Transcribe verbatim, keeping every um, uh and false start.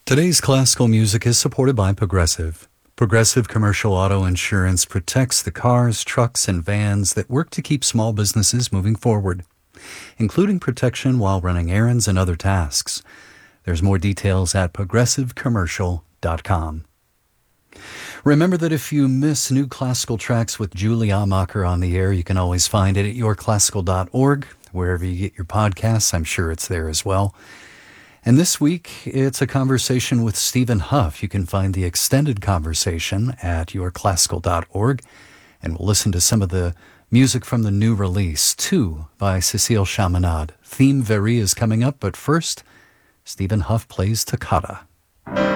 Today's classical music is supported by Progressive. Progressive Commercial Auto Insurance protects the cars, trucks, and vans that work to keep small businesses moving forward, including protection while running errands and other tasks. There's more details at progressive commercial dot com. Remember that if you miss new classical tracks with Julie Amacher on the air, you can always find it at your classical dot org. Wherever you get your podcasts, I'm sure it's there as well. And this week, it's a conversation with Stephen Hough. You can find the extended conversation at your classical dot org, and we'll listen to some of the music from the new release, Two by Cécile Chaminade. Theme Very is coming up, but first, Stephen Hough plays Toccata.